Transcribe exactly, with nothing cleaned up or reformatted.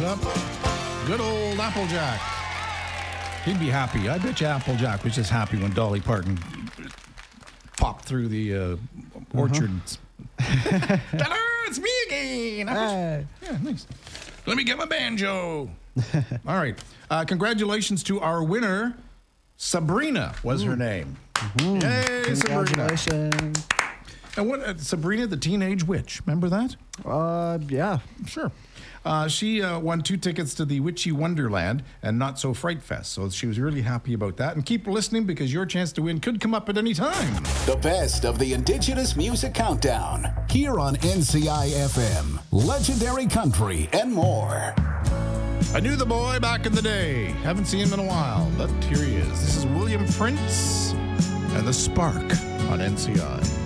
up. Good old Applejack. He'd be happy. I bet you Applejack was just happy when Dolly Parton popped through the uh, orchards. Ta-da! It's me again. Hey. Yeah, nice. Let me get my banjo. All right. Uh, congratulations to our winner. Sabrina was her name. Mm-hmm. Yay, Sabrina. Congratulations. And what, uh, Sabrina the Teenage Witch. Remember that? Uh, yeah. Sure. Uh, she uh, won two tickets to the Witchy Wonderland and Not So Fright Fest. So she was really happy about that. And keep listening because your chance to win could come up at any time. The best of the Indigenous Music Countdown. Here on N C I F M. Legendary Country and more. I knew the boy back in the day. Haven't seen him in a while, but here he is. This is William Prince and The Spark on N C I.